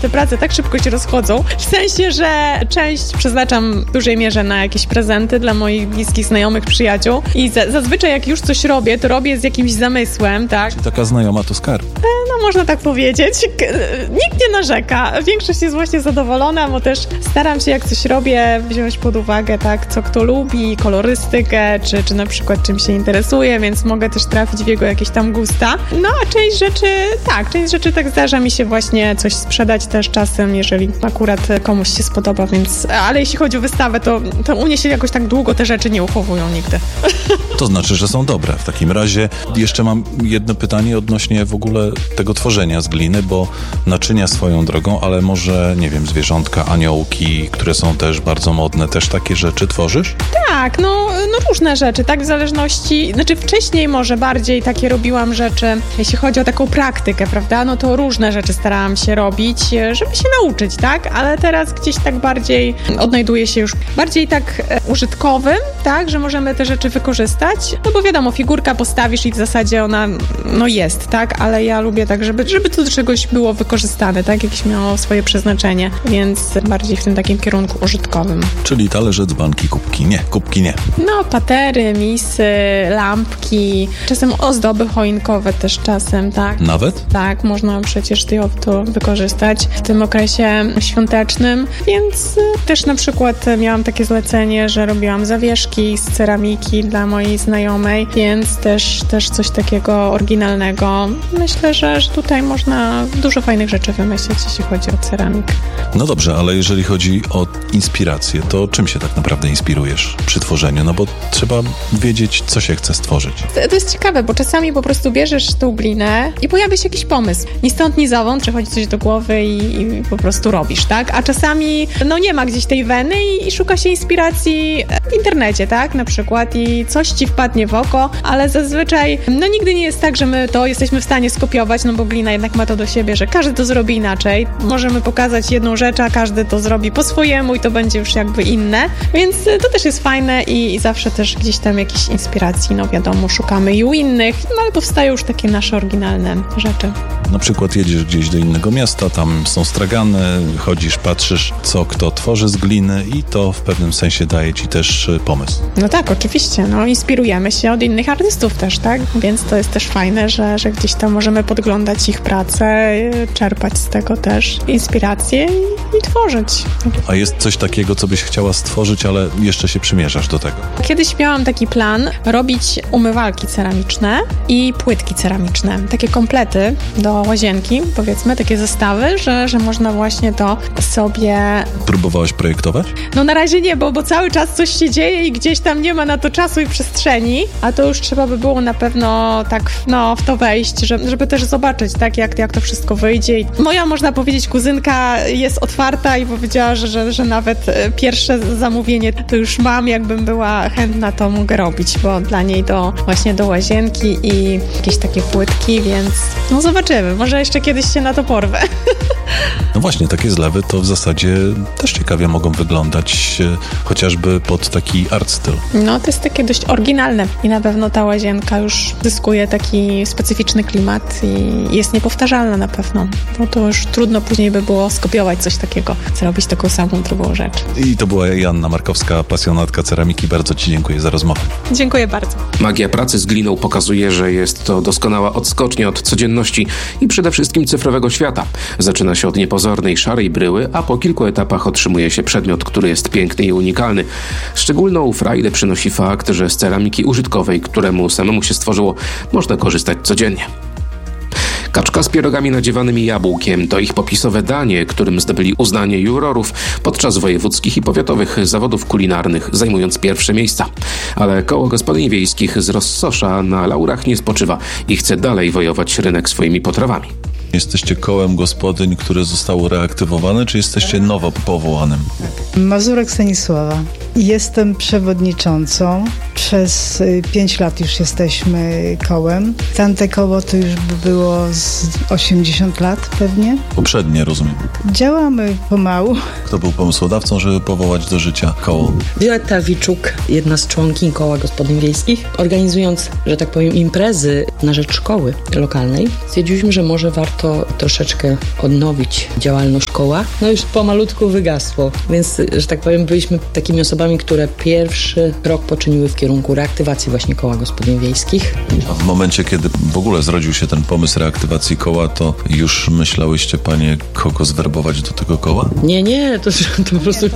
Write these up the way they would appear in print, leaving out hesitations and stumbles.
te prace tak szybko się rozchodzą, w sensie, że część przeznaczam w dużej mierze na jakieś prezenty dla moich bliskich, znajomych, przyjaciół i zazwyczaj jak już coś robię, to robię z jakimś zamysłem, tak? Czyli taka znajoma to skarb. No można tak powiedzieć. Nikt nie narzeka. Większość jest właśnie zadowolona, bo też staram się jak coś robię wziąć pod uwagę, tak, co kto lubi, kolorystykę, czy na przykład czym się interesuje, więc mogę też trafić w jego jakieś tam gusta. No a część rzeczy tak zdarza mi się właśnie coś sprzedać też czasem, jeżeli akurat komuś się spodoba, więc, ale jeśli chodzi o wystawę, to u mnie się jakoś tak długo te rzeczy nie uchowują nigdy. To znaczy, że są dobre. W takim razie jeszcze mam jedno pytanie odnośnie w ogóle tego tworzenia z gliny, bo naczynia swoją drogą, ale może, nie wiem, zwierzątka, aniołki, które są też bardzo modne, też takie rzeczy tworzysz? Tak, no różne rzeczy, tak, w zależności, znaczy wcześniej może bardziej takie robiłam rzeczy, jeśli chodzi o taką praktykę, prawda, no to różne rzeczy starałam się robić, żeby się nauczyć, tak, ale teraz gdzieś tak bardziej odnajduję się już bardziej tak użytkowym, tak, że możemy te rzeczy wykorzystać, no bo wiadomo, figurka postawisz i w zasadzie ona, no jest, tak, ale ja lubię tak, żeby to do czegoś było wykorzystane, tak, jakieś miało swoje przeznaczenie, więc bardziej w tym takim kierunku użytkowym. Czyli talerze, dzbanki, kubki nie. No, patery, misy, lampki, czasem ozdoby choinkowe też czasem, tak. Nawet? Tak, można przecież to wykorzystać w tym okresie świątecznym, więc też na przykład miałam takie zlecenie, że robiłam zawieszki z ceramiki dla mojej znajomej, więc też coś takiego oryginalnego. Myślę, że tutaj można dużo fajnych rzeczy wymyślić, jeśli chodzi o ceramikę. No dobrze, ale jeżeli chodzi o inspirację, to czym się tak naprawdę inspirujesz przy tworzeniu? No bo trzeba wiedzieć, co się chce stworzyć. To jest ciekawe, bo czasami po prostu bierzesz tą glinę i pojawia się jakiś pomysł. Ni stąd, ni zowąd przychodzi coś do głowy i po prostu robisz, tak? A czasami, no nie ma gdzieś tej weny i szuka się inspiracji w internecie, tak? Na przykład i coś ci wpadnie w oko, ale zazwyczaj, no nigdy nie jest tak, że my to jesteśmy w stanie skopiować, no bo glina jednak ma to do siebie, że każdy to zrobi inaczej. Możemy pokazać jedną rzecz, a każdy to zrobi po swojemu i to będzie już jakby inne, więc to też jest fajne i zawsze też gdzieś tam jakiejś inspiracji, no wiadomo, szukamy i u innych, no ale powstają już takie nasze oryginalne rzeczy. Na przykład jedziesz gdzieś do innego miasta, tam są stragany, chodzisz, patrzysz, co kto tworzy z gliny i to w pewnym sensie daje ci też pomysł. No tak, oczywiście, no inspirujemy się od innych artystów też, tak? Więc to jest też fajne, że gdzieś tam możemy podglądać ich pracę, czerpać z tego też inspiracje i tworzyć. A jest coś takiego, co byś chciała stworzyć, ale jeszcze się przymierzasz do tego? Kiedyś miałam taki plan robić umywalki ceramiczne i płytki ceramiczne. Takie komplety do łazienki, powiedzmy, takie zestawy, że można właśnie to sobie... Próbowałaś projektować? No na razie nie, bo cały czas coś się dzieje i gdzieś tam nie ma na to czasu i przestrzeni, a to już trzeba by było na pewno tak w to wejść, żeby też zobaczyć, tak, jak to wszystko wyjdzie. I moja, można powiedzieć, kuzynka jest otwarta i powiedziała, że nawet pierwsze zamówienie to już mam, jakbym była chętna, to mogę robić, bo dla niej to właśnie do łazienki i jakieś takie płytki, więc no zobaczymy, może jeszcze kiedyś się na to porwę. No właśnie, takie zlewy to w zasadzie też ciekawie mogą wyglądać, chociażby pod taki art styl. No to jest takie dość oryginalne i na pewno ta łazienka już zyskuje taki specyficzny klimat i jest niepowtarzalna na pewno, bo to już trudno później by było skopiować coś takiego, zrobić taką samą drugą rzecz. I to była Joanna Markowska, pasjonatka ceramiki. Bardzo ci dziękuję za rozmowę. Dziękuję bardzo. Magia pracy z gliną pokazuje, że jest to doskonała odskocznia od codzienności i przede wszystkim cyfrowego świata. Zaczyna się od niepozornej, szarej bryły, a po kilku etapach otrzymuje się przedmiot, który jest piękny i unikalny. Szczególną frajdę przynosi fakt, że z ceramiki użytkowej, któremu samemu się stworzyło, można korzystać codziennie. Kaczka z pierogami nadziewanymi jabłkiem to ich popisowe danie, którym zdobyli uznanie jurorów podczas wojewódzkich i powiatowych zawodów kulinarnych, zajmując pierwsze miejsca. Ale koło gospodyń wiejskich z Rossosza na laurach nie spoczywa i chce dalej wojować rynek swoimi potrawami. Jesteście kołem gospodyń, które zostało reaktywowane, czy jesteście nowo powołanym? Mazurek Stanisława. Jestem przewodniczącą Przez 5 lat już jesteśmy kołem. Tamte koło to już by było z 80 lat pewnie. Poprzednie, rozumiem. Działamy pomału. Kto był pomysłodawcą, żeby powołać do życia koło? Wioletta Wiczuk, jedna z członkiń Koła Gospodyń Wiejskich. Organizując, że tak powiem, imprezy na rzecz szkoły lokalnej, stwierdziliśmy, że może warto troszeczkę odnowić działalność koła. No już pomalutku wygasło, więc, że tak powiem, byliśmy takimi osobami, które pierwszy krok poczyniły w kierunku reaktywacji właśnie Koła Gospodyń Wiejskich. A w momencie, kiedy w ogóle zrodził się ten pomysł reaktywacji koła, to już myślałyście, panie, kogo zwerbować do tego koła? Nie, to po prostu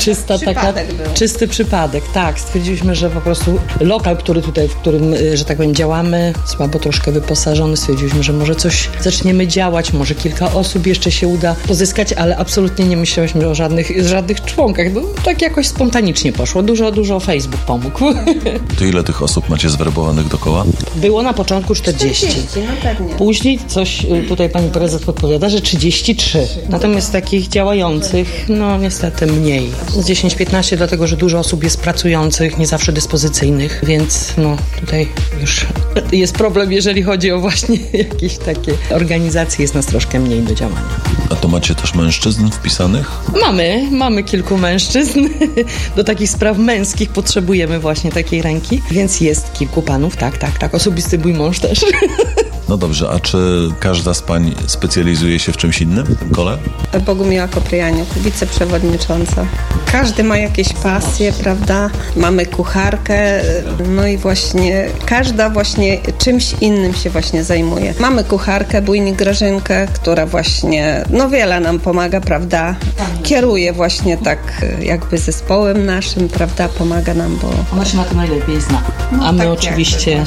czysty przypadek. Tak, stwierdziliśmy, że po prostu lokal, w którym, że tak powiem, działamy, słabo troszkę wyposażony, stwierdziliśmy, że może coś zaczniemy działać, może kilka osób jeszcze się uda pozyskać, ale absolutnie nie myślałyśmy o żadnych członkach. No, tak jakoś spontanicznie poszło. Dużo Facebook pomógł. To ile tych osób macie zwerbowanych do koła? Było na początku 40. No pewnie. Później coś tutaj pani prezes podpowiada, że 33. Natomiast takich działających, no niestety mniej. Z 10-15, dlatego że dużo osób jest pracujących, nie zawsze dyspozycyjnych, więc no tutaj już jest problem, jeżeli chodzi o właśnie jakieś takie organizacje, jest nas troszkę mniej do działania. A to macie też mężczyzn wpisanych? Mamy kilku mężczyzn. Do takich spraw męskich potrzebujemy właśnie takiej ręki, więc jest kilku panów, tak. Osobisty mój mąż też. No dobrze, a czy każda z pań specjalizuje się w czymś innym w tym kole? Bogumiła Kopryjaniuk, wiceprzewodnicząca. Każdy ma jakieś pasje, prawda? Mamy kucharkę, no i właśnie każda właśnie czymś innym się właśnie zajmuje. Mamy kucharkę, bujnik Grażynkę, która właśnie, no wiele nam pomaga, prawda? Kieruje właśnie tak jakby zespołem naszym, prawda? Pomaga nam, bo... Ona się na to najlepiej zna. A my oczywiście...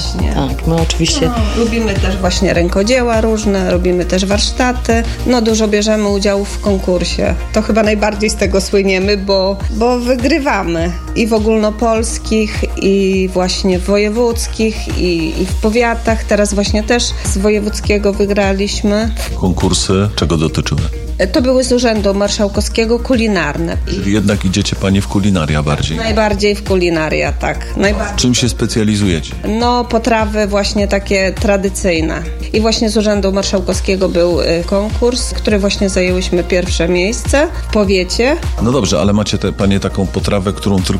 lubimy też właśnie rękodzieła różne, robimy też warsztaty. No dużo bierzemy udziału w konkursie. To chyba najbardziej z tego słyniemy, bo wygrywamy i w ogólnopolskich, i właśnie w wojewódzkich, i w powiatach. Teraz właśnie też z wojewódzkiego wygraliśmy. Konkursy czego dotyczyły? To były z Urzędu Marszałkowskiego kulinarne. Czyli jednak idziecie panie w kulinaria bardziej? Najbardziej w kulinaria, tak. W czym się specjalizujecie? No, potrawy właśnie takie tradycyjne. I właśnie z Urzędu Marszałkowskiego był konkurs, który właśnie zajęłyśmy pierwsze miejsce w powiecie. No dobrze, ale macie panie taką potrawę,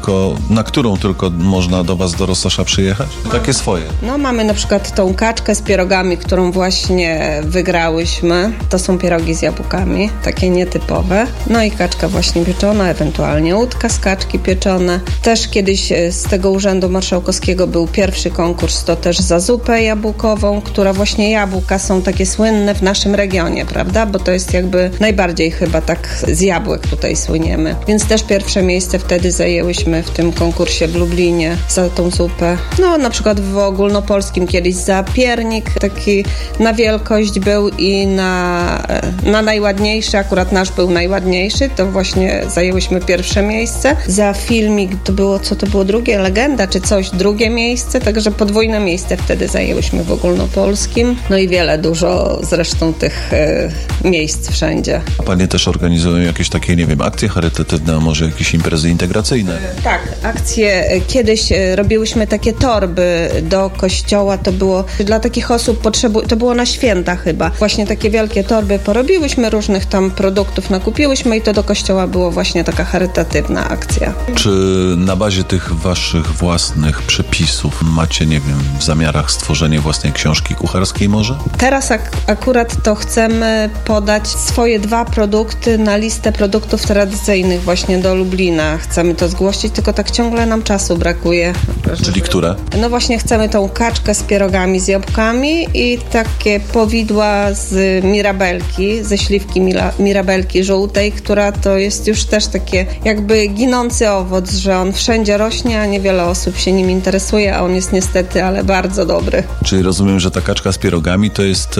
na którą tylko można do was do Rozsosza przyjechać? Takie swoje? No, mamy na przykład tą kaczkę z pierogami, którą właśnie wygrałyśmy. To są pierogi z jabłkami, takie nietypowe. No i kaczka właśnie pieczona, ewentualnie łódka z kaczki pieczone. Też kiedyś z tego Urzędu Marszałkowskiego był pierwszy konkurs, to też za zupę jabłkową, która właśnie jabłka są takie słynne w naszym regionie, prawda? Bo to jest jakby najbardziej chyba tak z jabłek tutaj słyniemy. Więc też pierwsze miejsce wtedy zajęłyśmy w tym konkursie w Lublinie za tą zupę. No na przykład w ogólnopolskim kiedyś za piernik taki na wielkość był i na najładniejszy, akurat nasz był najładniejszy, to właśnie zajęłyśmy pierwsze miejsce. Za filmik to było, co to było, drugie, Legenda czy coś, drugie miejsce, także podwójne miejsce wtedy zajęłyśmy w ogólnopolskim. No i dużo zresztą tych miejsc wszędzie. A panie też organizują jakieś takie, nie wiem, akcje charytatywne, a może jakieś imprezy integracyjne? Tak, akcje. Kiedyś robiłyśmy takie torby do kościoła, to było dla takich osób to było na święta chyba. Właśnie takie wielkie torby porobiłyśmy, różnych tam produktów nakupiłyśmy i to do kościoła było właśnie taka charytatywna akcja. Czy na bazie tych waszych własnych przepisów macie, nie wiem, w zamiarach stworzenie własnej książki kucharskiej może? Teraz akurat to chcemy podać swoje 2 produkty na listę produktów tradycyjnych właśnie do Lublina. Chcemy to zgłosić, tylko tak ciągle nam czasu brakuje. Czyli które? No właśnie chcemy tą kaczkę z pierogami z jabłkami i takie powidła z mirabelki, ze śliwki mirabelki żółtej, która to jest już też takie jakby ginący owoc, że on wszędzie rośnie, a niewiele osób się nim interesuje, a on jest niestety, ale bardzo dobry. Czyli rozumiem, że ta kaczka z pierogami to jest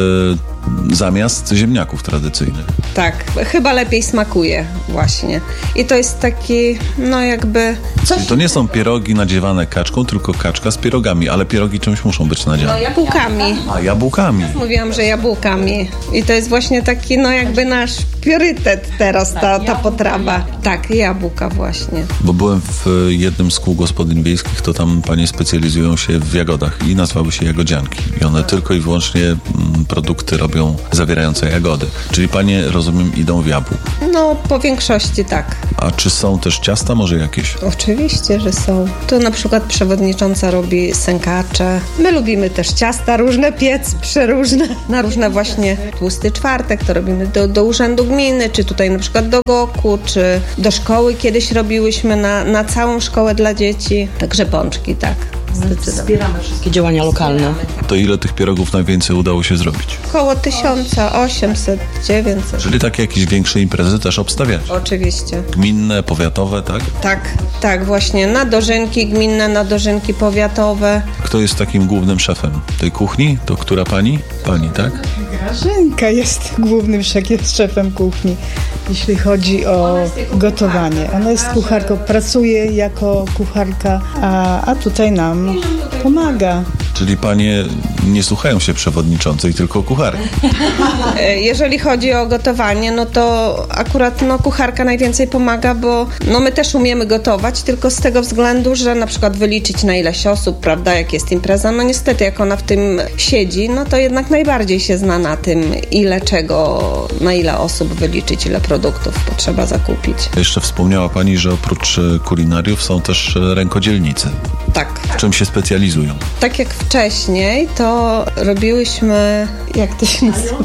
zamiast ziemniaków tradycyjnych. Tak, chyba lepiej smakuje właśnie. I to jest taki, no jakby... Czyli to nie są pierogi nadziewane kaczką, tylko kaczka z pierogami, ale pierogi czymś muszą być nadziewane. No jabłkami. A, jabłkami. Mówiłam, że jabłkami. I to jest właśnie taki, no jakby nasz priorytet teraz ta potrawa. Tak, jabłka właśnie. Bo byłem w jednym z kół gospodyń wiejskich, to tam panie specjalizują się w jagodach i nazywały się jagodzianki. I one tylko i wyłącznie produkty robią zawierające jagody. Czyli panie, rozumiem, idą w jabłku. No, po większości tak. A czy są też ciasta może jakieś? Oczywiście, że są. Tu na przykład przewodnicząca robi sękacze. My lubimy też ciasta różne piec, przeróżne. Na różne właśnie tłusty czwartek to robimy do urzędu gminy, czy tutaj na przykład do GOK-u, czy do szkoły kiedyś robiłyśmy na całą szkołę dla dzieci. Także pączki, tak. Wspieramy wszystkie działania lokalne. To ile tych pierogów najwięcej udało się zrobić? Około 1800, 900. Czyli takie jakieś większe imprezy też obstawiacie? Oczywiście. Gminne, powiatowe, tak? Tak, właśnie. Na dożynki gminne, na dożynki powiatowe. Kto jest takim głównym szefem tej kuchni? To która pani? Pani, tak? Grażynka jest głównym szefem kuchni, jeśli chodzi o gotowanie. Ona jest kucharką, pracuje jako kucharka, a tutaj nam pomaga. Czyli panie nie słuchają się przewodniczącej, tylko kucharki. Jeżeli chodzi o gotowanie, no to akurat kucharka najwięcej pomaga, bo my też umiemy gotować, tylko z tego względu, że na przykład wyliczyć na ileś osób, prawda, jak jest impreza, no niestety jak ona w tym siedzi, no to jednak najbardziej się zna na tym, ile czego, na ile osób wyliczyć, ile produktów potrzeba zakupić. Jeszcze wspomniała pani, że oprócz kulinariów są też rękodzielnicy. Tak. W czym się specjalizują? Tak jak wcześniej, to robiłyśmy, jak to się nazywa,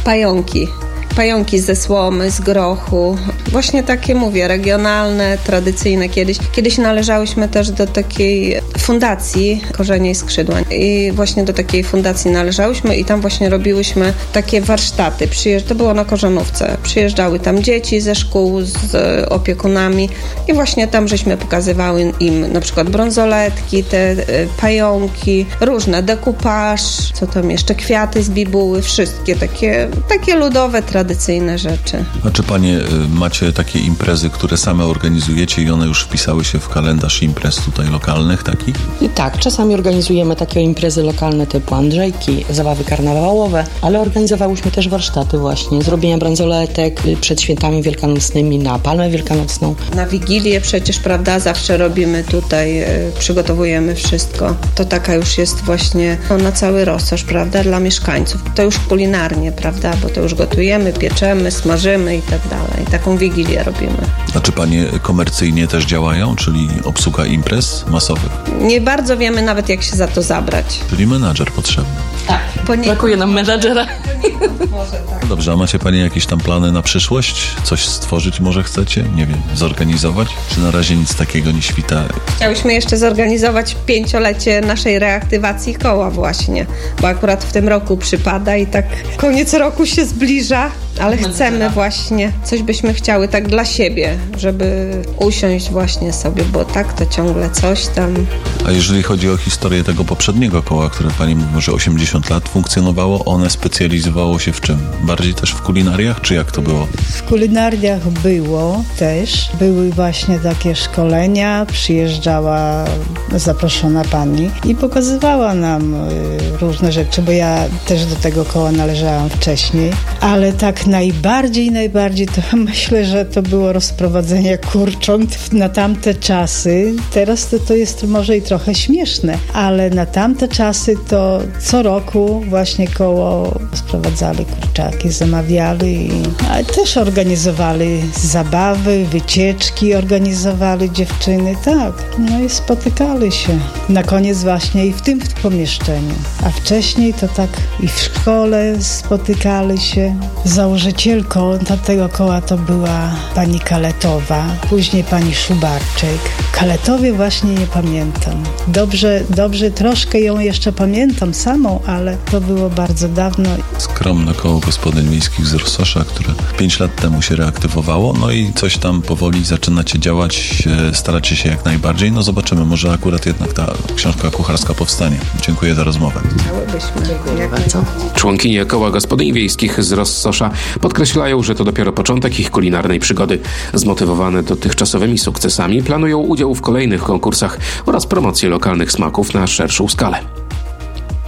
pająki ze słomy, z grochu. Właśnie takie, mówię, regionalne, tradycyjne kiedyś. Kiedyś należałyśmy też do takiej fundacji Korzenie i Skrzydła. I właśnie do takiej fundacji należałyśmy i tam właśnie robiłyśmy takie warsztaty. To było na Korzonówce. Przyjeżdżały tam dzieci ze szkół z opiekunami i właśnie tam żeśmy pokazywały im na przykład brązoletki, te pająki, różne dekupaż, co tam jeszcze, kwiaty z bibuły, wszystkie takie ludowe, tradycyjne rzeczy. A czy panie macie takie imprezy, które same organizujecie i one już wpisały się w kalendarz imprez tutaj lokalnych takich? I tak, czasami organizujemy takie imprezy lokalne typu Andrzejki, zabawy karnawałowe, ale organizowałyśmy też warsztaty właśnie, zrobienia bransoletek przed świętami wielkanocnymi, na Palmę Wielkanocną. Na Wigilię przecież, prawda, zawsze robimy tutaj, przygotowujemy wszystko. To taka już jest właśnie na cały rozkosz, prawda, dla mieszkańców. To już kulinarnie, prawda, bo to już gotujemy, pieczemy, smażymy i tak dalej. Taką Wigilię robimy. A czy panie komercyjnie też działają, czyli obsługa imprez masowych? Nie bardzo wiemy nawet, jak się za to zabrać. Czyli menadżer potrzebny. Tak, brakuje nam menadżera. No dobrze, a macie panie jakieś tam plany na przyszłość? Coś stworzyć może chcecie? Nie wiem, zorganizować? Czy na razie nic takiego nie świta? Chciałyśmy jeszcze zorganizować 5-lecie naszej reaktywacji koła właśnie, bo akurat w tym roku przypada i tak koniec roku się zbliża, ale chcemy właśnie, coś byśmy chciały tak dla siebie, żeby usiąść właśnie sobie, bo tak to ciągle coś tam. A jeżeli chodzi o historię tego poprzedniego koła, które pani mówiła, że 80 lat funkcjonowało, one specjalizowało się w czym? Bardziej też w kulinariach, czy jak to było? W kulinariach było też. Były właśnie takie szkolenia, przyjeżdżała zaproszona pani i pokazywała nam różne rzeczy, bo ja też do tego koła należałam wcześniej, ale tak najbardziej to myślę, że to było rozprowadzenie kurcząt na tamte czasy. Teraz to jest może i trochę śmieszne, ale na tamte czasy to co roku właśnie koło sprowadzali kurczaki, zamawiali, ale też organizowali zabawy, wycieczki organizowali dziewczyny, tak. No i spotykali się. Na koniec właśnie i w tym pomieszczeniu. A wcześniej to tak i w szkole spotykali się. Założycielką tego koła to była pani Kaletowa, później pani Szubarczyk. Kaletowie właśnie nie pamiętam. Dobrze, troszkę ją jeszcze pamiętam samą, ale to było bardzo dawno. Skromne koło gospodyń wiejskich z Rozsosza, które 5 lat temu się reaktywowało, no i coś tam powoli zaczynacie działać, staracie się jak najbardziej. No zobaczymy, może akurat jednak ta książka kucharska powstanie. Dziękuję za rozmowę. Dziękuję bardzo. Członkinie koła gospodyń wiejskich z Rozsosza podkreślają, że to dopiero początek ich kulinarnej przygody. Zmotywowane dotychczasowymi sukcesami planują udział w kolejnych konkursach oraz promocję lokalnych smaków na szerszą skalę.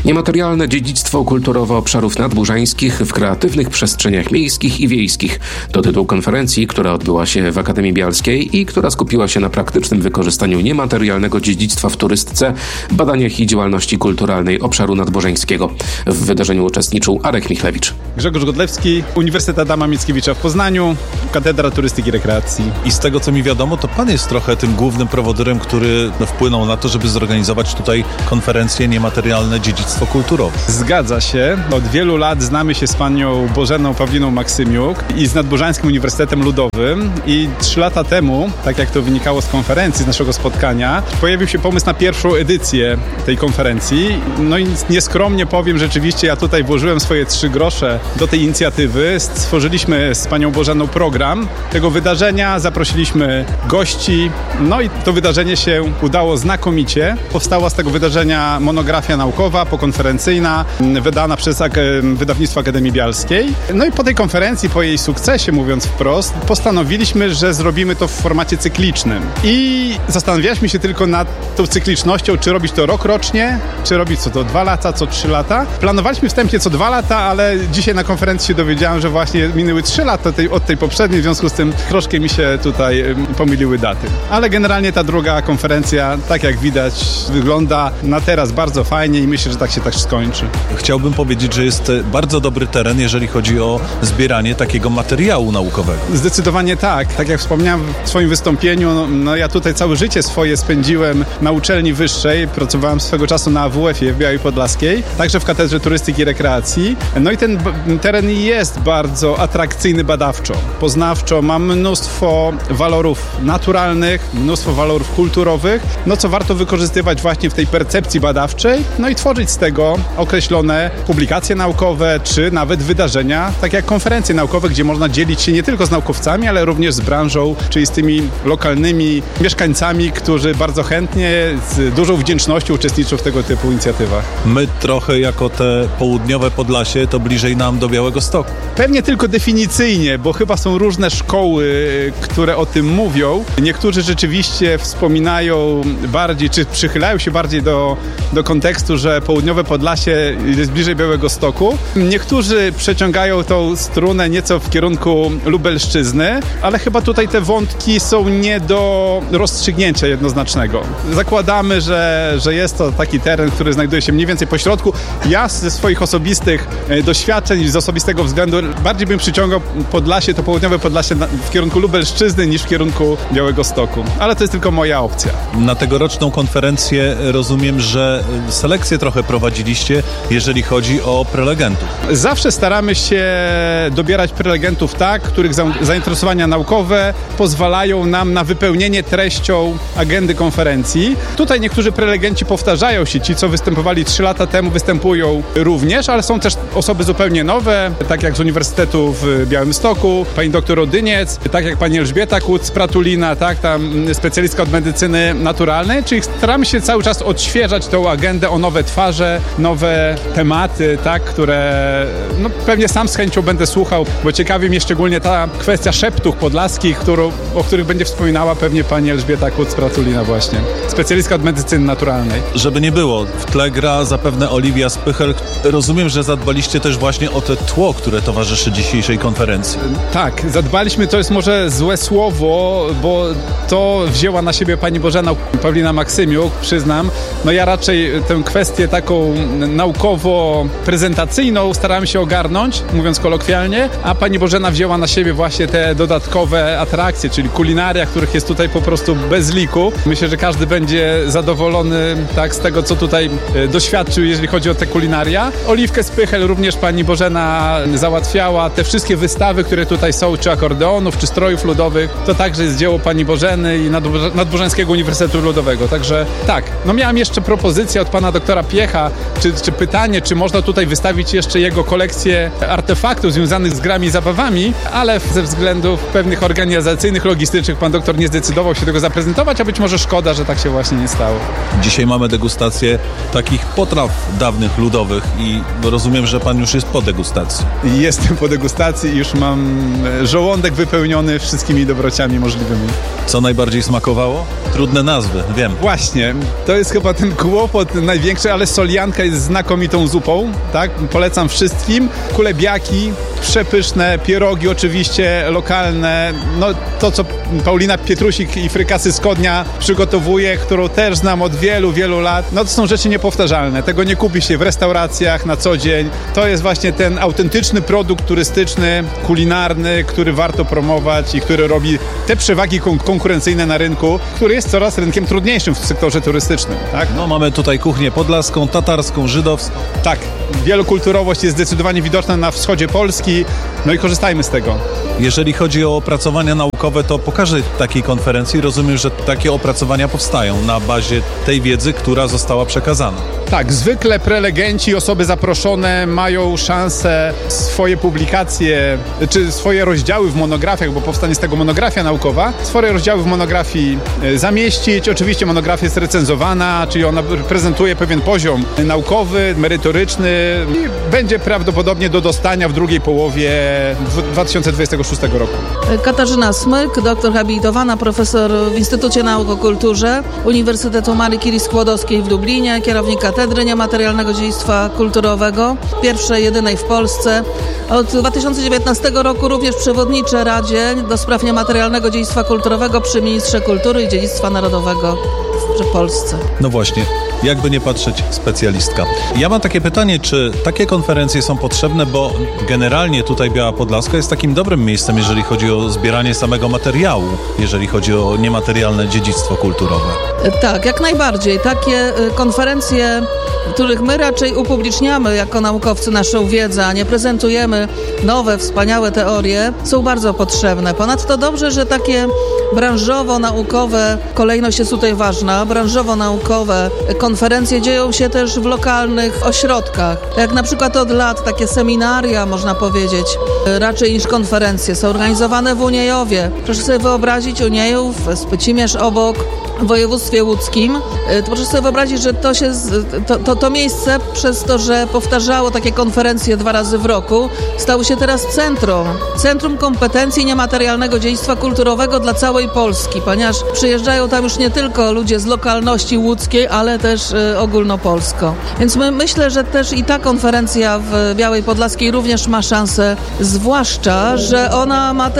Niematerialne dziedzictwo kulturowe obszarów nadburzańskich w kreatywnych przestrzeniach miejskich i wiejskich. To tytuł konferencji, która odbyła się w Akademii Bialskiej i która skupiła się na praktycznym wykorzystaniu niematerialnego dziedzictwa w turystyce, badaniach i działalności kulturalnej obszaru nadburzańskiego. W wydarzeniu uczestniczył Arek Michlewicz. Grzegorz Godlewski, Uniwersytet Adama Mickiewicza w Poznaniu, Katedra Turystyki i Rekreacji. I z tego, co mi wiadomo, to pan jest trochę tym głównym prowodyrem, który wpłynął na to, żeby zorganizować tutaj konferencję Niematerialne Dziedzictwo Kulturowe. Zgadza się. Od wielu lat znamy się z panią Bożeną Pawliną Maksymiuk i z Nadburzańskim Uniwersytetem Ludowym i 3 lata temu, tak jak to wynikało z konferencji, z naszego spotkania, pojawił się pomysł na pierwszą edycję tej konferencji. No i nieskromnie powiem, rzeczywiście ja tutaj włożyłem swoje 3 grosze do tej inicjatywy. Stworzyliśmy z panią Bożeną program tego wydarzenia, zaprosiliśmy gości, no i to wydarzenie się udało znakomicie. Powstała z tego wydarzenia monografia naukowa, pokonferencyjna, wydana przez wydawnictwo Akademii Bialskiej. No i po tej konferencji, po jej sukcesie, mówiąc wprost, postanowiliśmy, że zrobimy to w formacie cyklicznym. I zastanawialiśmy się tylko nad tą cyklicznością, czy robić to rok rocznie, czy robić co to 2 lata, co 3 lata. Planowaliśmy wstępnie co 2 lata, ale dzisiaj na konferencji się dowiedziałem, że właśnie minęły 3 lata od tej poprzedniej, w związku z tym troszkę mi się tutaj pomyliły daty. Ale generalnie ta druga konferencja, tak jak widać, wygląda na teraz bardzo fajnie i myślę, że tak się skończy. Chciałbym powiedzieć, że jest bardzo dobry teren, jeżeli chodzi o zbieranie takiego materiału naukowego. Zdecydowanie tak. Tak jak wspomniałem w swoim wystąpieniu, no ja tutaj całe życie swoje spędziłem na uczelni wyższej. Pracowałem swego czasu na AWF-ie w Białej Podlaskiej, także w Katedrze Turystyki i Rekreacji. No i ten teren jest bardzo atrakcyjny badawczo, poznawczo. Ma mnóstwo walorów naturalnych, mnóstwo walorów kulturowych, no co warto wykorzystywać właśnie w tej percepcji badawczej, no i tworzyć z tego określone publikacje naukowe, czy nawet wydarzenia, tak jak konferencje naukowe, gdzie można dzielić się nie tylko z naukowcami, ale również z branżą, czyli z tymi lokalnymi mieszkańcami, którzy bardzo chętnie, z dużą wdzięcznością uczestniczą w tego typu inicjatywach. My trochę jako te południowe Podlasie, to bliżej nam do Białegostoku. Pewnie tylko definicyjnie, bo chyba są różne szkoły, które o tym mówią. Niektórzy rzeczywiście wspominają bardziej, czy przychylają się bardziej do kontekstu, że południowe Podlasie jest bliżej Białegostoku. Niektórzy przeciągają tą strunę nieco w kierunku Lubelszczyzny, ale chyba tutaj te wątki są nie do rozstrzygnięcia jednoznacznego. Zakładamy, że jest to taki teren, który znajduje się mniej więcej po środku. Ja ze swoich osobistych doświadczeń i z osobistego względu bardziej bym przyciągał Podlasie, to południowe Podlasie w kierunku Lubelszczyzny niż w kierunku Białegostoku. Ale to jest tylko moja opcja. Na tegoroczną konferencję rozumiem, że selekcję trochę prowadziliście, jeżeli chodzi o prelegentów. Zawsze staramy się dobierać prelegentów tak, których zainteresowania naukowe pozwalają nam na wypełnienie treścią agendy konferencji. Tutaj niektórzy prelegenci powtarzają się, ci co występowali 3 lata temu występują również, ale są też osoby zupełnie nowe, tak jak z Uniwersytetu w Białymstoku, pani doktor Odyniec, tak jak pani Elżbieta Kuc-Pratulina, tak, tam specjalistka od medycyny naturalnej, czyli staramy się cały czas odświeżać tą agendę o nowe twarze, nowe tematy, tak, które no, pewnie sam z chęcią będę słuchał, bo ciekawi mnie szczególnie ta kwestia szeptów podlaskich, o których będzie wspominała pewnie pani Elżbieta Kuc-Pratulina właśnie, specjalistka od medycyny naturalnej. Żeby nie było, w tle gra zapewne Oliwia Spychel. Rozumiem, że zadbaliście też właśnie o te tło, które towarzyszy dzisiejszej konferencji. Tak, zadbaliśmy, to jest może złe słowo, bo to wzięła na siebie pani Bożena Pawlina Maksymiuk, przyznam. No ja raczej tę kwestię taką naukowo-prezentacyjną starałem się ogarnąć, mówiąc kolokwialnie, a pani Bożena wzięła na siebie właśnie te dodatkowe atrakcje, czyli kulinaria, których jest tutaj po prostu bez liku. Myślę, że każdy będzie zadowolony tak z tego, co tutaj doświadczył, jeżeli chodzi o te kulinaria. Oliwkę Spychel również pani Bożena załatwiała. Te wszystkie wystawy, które tutaj są, czy akordeonów, czy strojów ludowych, to także jest dzieło pani Bożeny i Nadburzańskiego Uniwersytetu Ludowego. Także tak, no miałem jeszcze propozycję od pana doktora Piecha, czy pytanie, czy można tutaj wystawić jeszcze jego kolekcję artefaktów związanych z grami i zabawami, ale ze względów pewnych organizacyjnych, logistycznych pan doktor nie zdecydował się tego zaprezentować, a być może szkoda, że tak się właśnie nie stało. Dzisiaj mamy degustację takich potraw dawnych, ludowych i rozumiem, że pan już jest po degustacji. Jestem po degustacji i już mam żołądek wypełniony wszystkimi dobrociami możliwymi. Co najbardziej smakowało? Trudne nazwy, wiem. Właśnie, to jest chyba ten kłopot największy, ale Polianka jest znakomitą zupą, tak? Polecam wszystkim. Kulebiaki, przepyszne, pierogi oczywiście lokalne. No to, co Paulina Pietrusik i frykasy z Kodnia przygotowuje, którą też znam od wielu, wielu lat. No to są rzeczy niepowtarzalne. Tego nie kupi się w restauracjach na co dzień. To jest właśnie ten autentyczny produkt turystyczny, kulinarny, który warto promować i który robi te przewagi konkurencyjne na rynku, który jest coraz rynkiem trudniejszym w sektorze turystycznym. Tak? No mamy tutaj kuchnię podlaską, tatarską, żydowską. Tak, wielokulturowość jest zdecydowanie widoczna na wschodzie Polski, no i korzystajmy z tego. Jeżeli chodzi o opracowania naukowe, to po każdej takiej konferencji rozumiem, że takie opracowania powstają na bazie tej wiedzy, która została przekazana. Tak, zwykle prelegenci, osoby zaproszone mają szansę swoje publikacje, czy swoje rozdziały w monografiach, bo powstanie z tego monografia naukowa, swoje rozdziały w monografii zamieścić. Oczywiście monografia jest recenzowana, czyli ona prezentuje pewien poziom naukowy, merytoryczny i będzie prawdopodobnie do dostania w drugiej połowie 2026 roku. Katarzyna Smyk, doktor habilitowana, profesor w Instytucie Nauk o Kulturze Uniwersytetu Marii Curie Skłodowskiej w Lublinie, kierownik Katedry Niematerialnego Dziedzictwa Kulturowego, pierwszej, jedynej w Polsce. Od 2019 roku również przewodniczę Radzie do spraw niematerialnego dziedzictwa kulturowego przy Ministrze Kultury i Dziedzictwa Narodowego w Polsce. No właśnie, jakby nie patrzeć, specjalistka. Ja mam takie pytanie, czy takie konferencje są potrzebne, bo generalnie tutaj Biała Podlaska jest takim dobrym miejscem, jeżeli chodzi o zbieranie samego materiału, jeżeli chodzi o niematerialne dziedzictwo kulturowe. Tak, jak najbardziej. Takie konferencje, w których my raczej upubliczniamy jako naukowcy naszą wiedzę, a nie prezentujemy nowe, wspaniałe teorie, są bardzo potrzebne. Ponadto dobrze, że takie branżowo-naukowe, kolejność jest tutaj ważna, branżowo-naukowe konferencje dzieją się też w lokalnych ośrodkach. Jak na przykład od lat takie seminaria, można powiedzieć, raczej niż konferencje, są organizowane w Uniejowie. Proszę sobie wyobrazić Uniejów, Spycimierz obok, w województwie łódzkim. Proszę sobie wyobrazić, że to miejsce przez to, że powtarzało takie konferencje 2 razy w roku, stało się teraz centrum kompetencji niematerialnego dziedzictwa kulturowego dla całej Polski, ponieważ przyjeżdżają tam już nie tylko ludzie z lokalności łódzkiej, ale też ogólnopolsko. Więc myślę, że też i ta konferencja w Białej Podlaskiej również ma szansę, zwłaszcza, że ona ma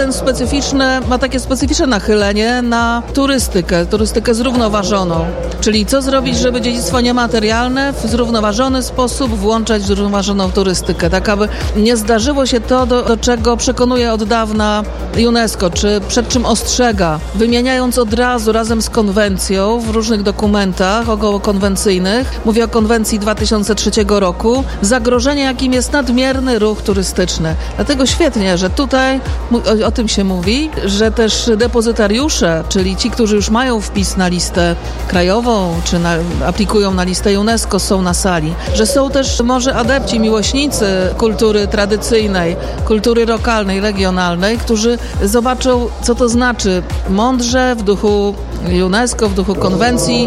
takie specyficzne nachylenie na turystykę zrównoważoną. Czyli co zrobić, żeby dziedzictwo niematerialne w zrównoważony sposób włączać w zrównoważoną turystykę, tak aby nie zdarzyło się to, do czego przekonuje od dawna UNESCO, czy przed czym ostrzega, wymieniając od razu razem z konwencją w różnych dokumentach okołokonwencyjnych, mówię o konwencji 2003 roku, zagrożenie, jakim jest nadmierny ruch turystyczny. Dlatego świetnie, że tutaj o tym się mówi, że też depozytariusze, czyli ci, którzy już mają wpis na listę krajową, czy aplikują na listę UNESCO, są na sali. Że są też może adepci, miłośnicy kultury tradycyjnej, kultury lokalnej, regionalnej, którzy zobaczą, co to znaczy mądrze w duchu UNESCO, w duchu konwencji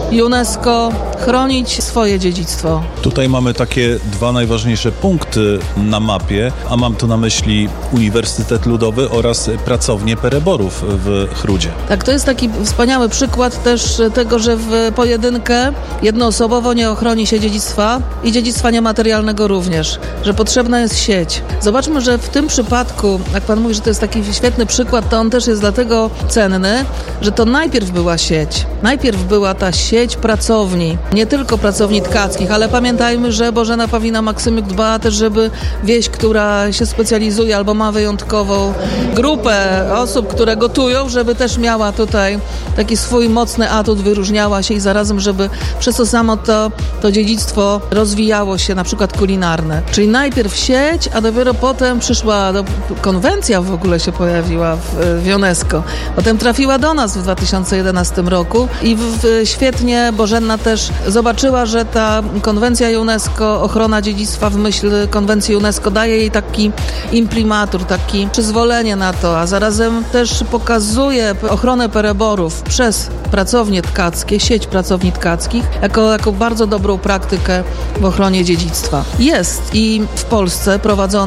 UNESCO chronić swoje dziedzictwo. Tutaj mamy takie 2 najważniejsze punkty na mapie, a mam tu na myśli Uniwersytet Ludowy oraz pracownię Pereborów w Chrudzie. Tak, to jest taki wspaniały przykład też tego, że w pojedynkę jednoosobowo nie ochroni się dziedzictwa i dziedzictwa niematerialnego również, że potrzebna jest sieć. Zobaczmy, że w tym przypadku, jak pan mówi, że to jest taki świetny przykład, to on też jest dlatego cenny, że to najpierw była sieć. Najpierw była ta sieć pracowni, nie tylko pracowni tkackich, ale pamiętajmy, że Bożena Pawlina-Maksymiuk dba też, żeby wieś, która się specjalizuje albo ma wyjątkową grupę osób, które gotują, żeby też miała tutaj taki swój mocny atut, wyróżniała się i zarazem, żeby przez to samo to dziedzictwo rozwijało się, na przykład kulinarne. Czyli najpierw sieć, a dopiero potem przyszła konwencja, w ogóle się pojawiła w UNESCO. Potem trafiła do nas w 2011 roku i świetnie Bożenna też zobaczyła, że ta konwencja UNESCO, ochrona dziedzictwa w myśl konwencji UNESCO daje jej taki imprimatur, takie przyzwolenie na to, a zarazem też pokazuje ochronę Pereborów przez pracownie tkackie, sieć pracowni tkackich, jako bardzo dobrą praktykę w ochronie dziedzictwa. Jest i w Polsce prowadzony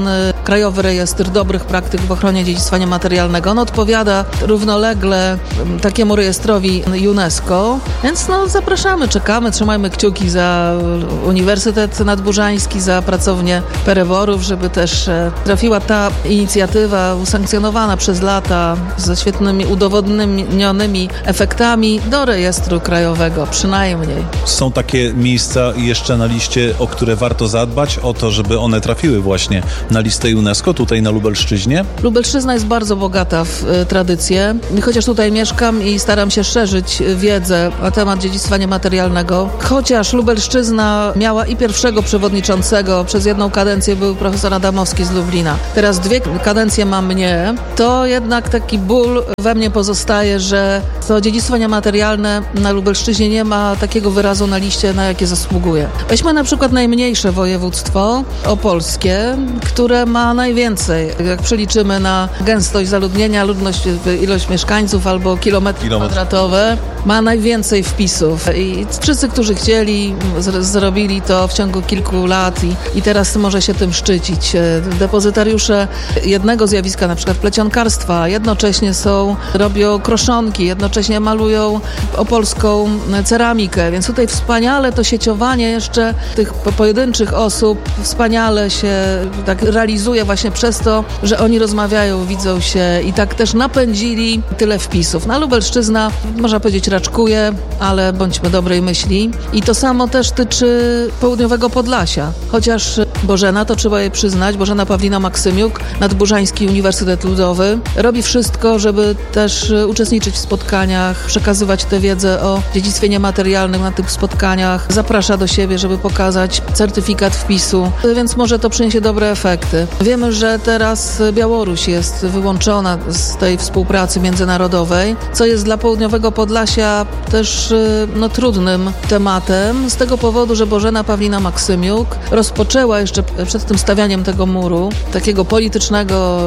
Krajowy Rejestr Dobrych Praktyk w Ochronie Dziedzictwa Niematerialnego. On odpowiada równolegle takiemu rejestrowi UNESCO, więc zapraszamy, czekamy, trzymajmy kciuki za Uniwersytet Nadburzański, za pracownię Pereborów, żeby też trafiła ta inicjatywa usankcjonowana przez lata ze świetnymi, udowodnionymi efektami do rejestru krajowego, przynajmniej. Są takie miejsca jeszcze na liście, o które warto zadbać, o to, żeby one trafiły właśnie na listę UNESCO, tutaj na Lubelszczyźnie? Lubelszczyzna jest bardzo bogata w tradycję. Chociaż tutaj mieszkam i staram się szerzyć wiedzę na temat dziedzictwa niematerialnego. Chociaż Lubelszczyzna miała i pierwszego przewodniczącego, przez jedną kadencję był profesor Adamowski z Lublina. Teraz 2 kadencje ma mnie, to jednak taki ból we mnie pozostaje, że to dziedzictwo niematerialne na Lubelszczyźnie nie ma takiego wyrazu na liście, na jakie zasługuje. Weźmy na przykład najmniejsze województwo opolskie, które ma najwięcej, jak przeliczymy na gęstość zaludnienia, ilość mieszkańców albo kilometry kwadratowe, ma najwięcej wpisów. I wszyscy, którzy chcieli, zrobili to w ciągu kilku lat i teraz może się tym szczycić. Depozytariusze jednego zjawiska, na przykład plecionkarstwa, jednocześnie robią kroszonki, jednocześnie malują opolską ceramikę, więc tutaj wspaniale to sieciowanie jeszcze tych pojedynczych osób wspaniale się tak realizuje właśnie przez to, że oni rozmawiają, widzą się i tak też napędzili tyle wpisów. Lubelszczyzna, można powiedzieć, raczkuje, ale bądźmy dobrej myśli. I to samo też tyczy południowego Podlasia. Chociaż Bożena, to trzeba jej przyznać, Bożena Pawlina Maksymiuk, Nadburzański Uniwersytet Ludowy, robi wszystko, żeby też uczestniczyć w spotkaniach, przekazywać tę wiedzę o dziedzictwie niematerialnym na tych spotkaniach, zaprasza do siebie, żeby pokazać certyfikat wpisu, więc może to przyniesie dobre efekty. Wiemy, że teraz Białoruś jest wyłączona z tej współpracy międzynarodowej, co jest dla południowego Podlasia też trudnym tematem, z tego powodu, że Bożena Pawlina Maksymiuk rozpoczęła jeszcze przed tym stawianiem tego muru, takiego politycznego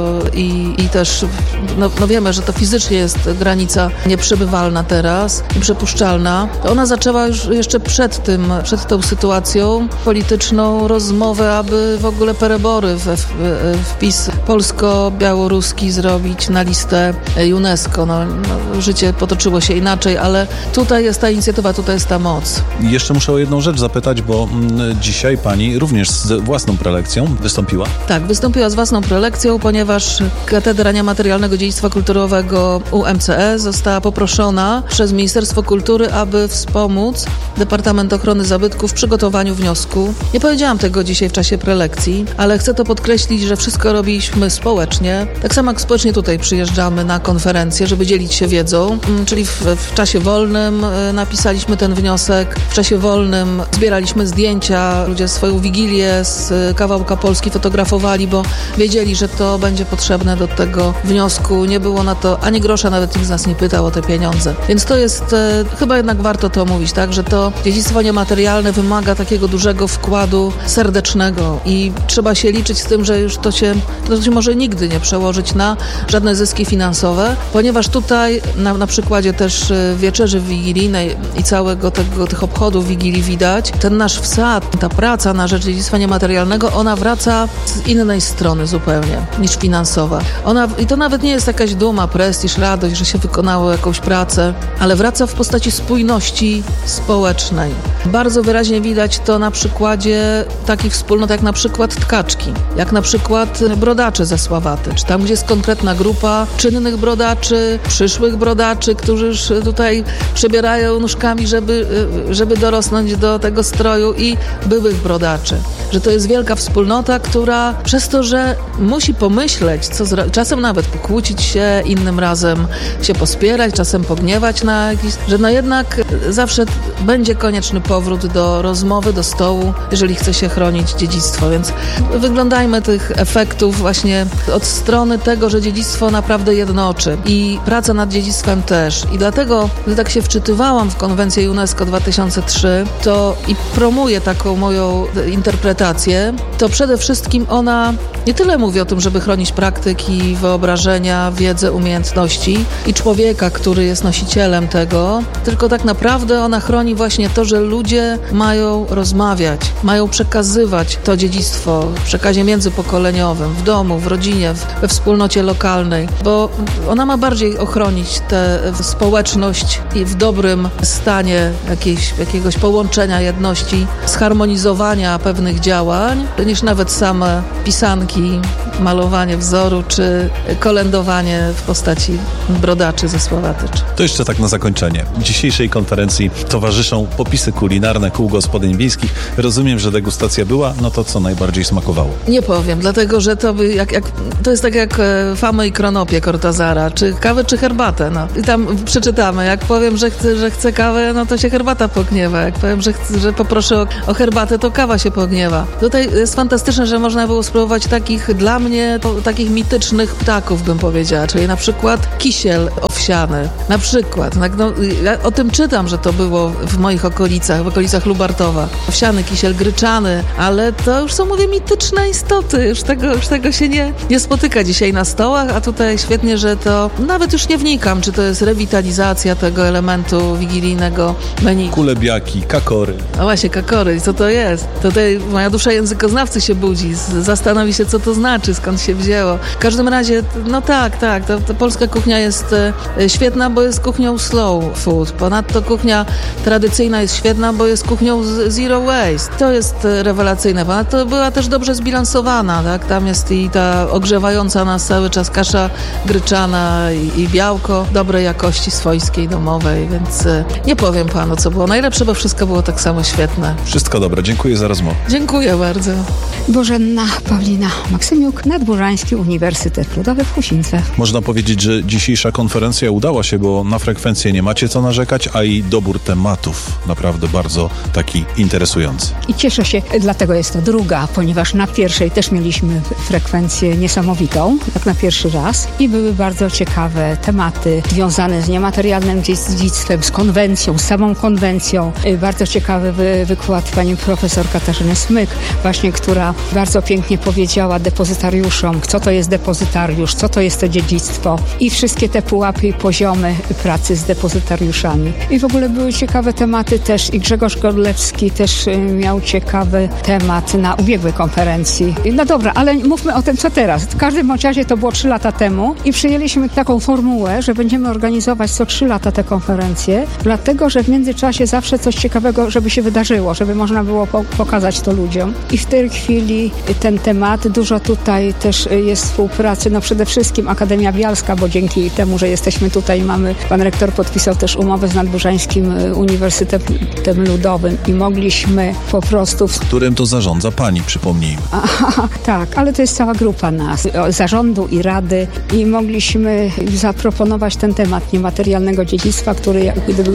i też wiemy, że to fizycznie jest granica nieprzebywalna teraz, nieprzepuszczalna. Ona zaczęła już jeszcze przed tą sytuacją polityczną rozmowę, aby w ogóle Perebory wpis polsko-białoruski zrobić na listę UNESCO. Życie potoczyło się inaczej, ale tutaj jest ta inicjatywa, tutaj jest ta moc. Jeszcze muszę o jedną rzecz zapytać, bo dzisiaj pani również z własną prelekcją wystąpiła? Tak, wystąpiła z własną prelekcją, ponieważ Katedra Niematerialnego Dziedzictwa Kulturowego UMCE została poproszona przez Ministerstwo Kultury, aby wspomóc Departament Ochrony Zabytków w przygotowaniu wniosku. Nie powiedziałam tego dzisiaj w czasie prelekcji, ale chcę to podkreślić, że wszystko robiliśmy społecznie. Tak samo jak społecznie tutaj przyjeżdżamy na konferencję, żeby dzielić się wiedzą, czyli w czasie wolnym napisaliśmy ten wniosek, w czasie wolnym zbieraliśmy zdjęcia, ludzie swoją wigilię z kawałka Polski fotografowali, bo wiedzieli, że to będzie potrzebne do tego wniosku. Nie było na to ani grosza, nawet nikt z nas nie pytał o te pieniądze. Więc to jest, chyba jednak warto to mówić, tak, że to dziedzictwo niematerialne wymaga takiego dużego wkładu serdecznego i trzeba się liczyć z tym, że już to się może nigdy nie przełożyć na żadne zyski finansowe, ponieważ tutaj na przykładzie też wieczerzy wigilijnej i całego tych obchodów Wigilii widać, ten nasz wsad, ta praca na rzecz dziedzictwa niematerialnego, ona wraca z innej strony zupełnie niż finansowa. I to nawet nie jest jakaś duma, prestiż, radość, że się wykonało jakąś pracę, ale wraca w postaci spójności społecznej. Bardzo wyraźnie widać to na przykładzie takich wspólnot jak na przykład tkaczki, jak na przykład brodacze ze Sławaty, czy tam, gdzie jest konkretna grupa czynnych brodaczy, przyszłych brodaczy, którzy już tutaj przebierają nóżkami, żeby dorosnąć do tego stroju i byłych brodaczy. Że to jest wielka wspólnota, która przez to, że musi pomyśleć, czasem nawet pokłócić się, innym razem się pospierać, czasem pogniewać na jakiś, że jednak zawsze będzie konieczny powrót do rozmowy, do stołu, jeżeli chce się chronić dziedzictwo. Więc wyglądajmy tych efektów właśnie od strony tego, że dziedzictwo naprawdę jednoczy i praca nad dziedzictwem też. I dlatego, gdy tak się wczytywałam w konwencję UNESCO 2003, to i promuję taką moją interpretację, konferencję, to przede wszystkim ona nie tyle mówi o tym, żeby chronić praktyki, wyobrażenia, wiedzę, umiejętności i człowieka, który jest nosicielem tego, tylko tak naprawdę ona chroni właśnie to, że ludzie mają rozmawiać, mają przekazywać to dziedzictwo w przekazie międzypokoleniowym, w domu, w rodzinie, we wspólnocie lokalnej, bo ona ma bardziej ochronić tę społeczność i w dobrym stanie jakiegoś połączenia, jedności, zharmonizowania pewnych działań, niż nawet same pisanki, malowanie wzoru czy kolędowanie w postaci brodaczy ze Słowatycz. To jeszcze tak na zakończenie. Dzisiejszej konferencji towarzyszą popisy kulinarne kół gospodyń wiejskich. Rozumiem, że degustacja była, no to co najbardziej smakowało? Nie powiem, dlatego że to to jest tak jak Famy i Kronopie Cortazara, czy kawę, czy herbatę. No. I tam przeczytamy, jak powiem, że chcę kawę, no to się herbata pogniewa. Jak powiem, że poproszę o herbatę, to kawa się pogniewa. Tutaj jest fantastyczne, że można było spróbować dla mnie takich mitycznych ptaków, bym powiedziała, czyli na przykład kisiel owsiany. Na przykład. No, ja o tym czytam, że to było w moich okolicach, w okolicach Lubartowa. Owsiany kisiel gryczany, ale to już są, mówię, mityczne istoty. Już tego się nie spotyka dzisiaj na stołach, a tutaj świetnie, że to nawet już nie wnikam, czy to jest rewitalizacja tego elementu wigilijnego menu. Kulebiaki, kakory. A właśnie, kakory. Co to jest? Tutaj moja dusza językoznawcy się budzi, zastanowi się, co to znaczy, skąd się wzięło. W każdym razie, no tak, ta polska kuchnia jest świetna, bo jest kuchnią slow food. Ponadto kuchnia tradycyjna jest świetna, bo jest kuchnią zero waste. To jest rewelacyjne. Ponadto była też dobrze zbilansowana, tak? Tam jest i ta ogrzewająca nas cały czas kasza gryczana i białko dobrej jakości, swojskiej, domowej, więc nie powiem panu, co było najlepsze, bo wszystko było tak samo świetne. Wszystko dobre. Dziękuję za rozmowę. Dziękuję bardzo. Bożenna Paulina Maksymiuk, Nadburzański Uniwersytet Ludowy w Husińcach. Można powiedzieć, że dzisiejsza konferencja udała się, bo na frekwencję nie macie co narzekać, a i dobór tematów naprawdę bardzo taki interesujący. I cieszę się, dlatego jest to druga, ponieważ na pierwszej też mieliśmy frekwencję niesamowitą, jak na pierwszy raz, i były bardzo ciekawe tematy związane z niematerialnym dziedzictwem, z konwencją, z samą konwencją. Bardzo ciekawy wykład pani profesor Katarzyny Smyk, właśnie, która bardzo pięknie powiedziała depozytariuszom, co to jest depozytariusz, co to jest to dziedzictwo i wszystkie te pułapy i poziomy pracy z depozytariuszami. I w ogóle były ciekawe tematy też i Grzegorz Godlewski też miał ciekawy temat na ubiegłej konferencji. No dobra, ale mówmy o tym, co teraz. W każdym razie to było 3 lata temu i przyjęliśmy taką formułę, że będziemy organizować co 3 lata te konferencje, dlatego, że w międzyczasie zawsze coś ciekawego, żeby się wydarzyło, żeby można było pokazać to ludziom. I w tej chwili ten temat, dużo tutaj też jest współpracy, no przede wszystkim Akademia Bialska, bo dzięki temu, że jesteśmy tutaj, pan rektor podpisał też umowę z Nadburzańskim Uniwersytetem Ludowym i mogliśmy po prostu... W którym to zarządza pani, przypomnijmy. Tak, ale to jest cała grupa nas, zarządu i rady i mogliśmy zaproponować ten temat niematerialnego dziedzictwa, który